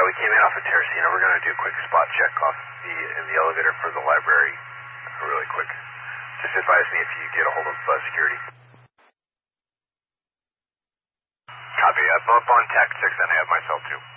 we came in off of Terracina. We're going to do a quick spot check off in the elevator for the library, really quick. Just advise me if you get a hold of security. Copy. Bump on TAC 6 and I have myself too.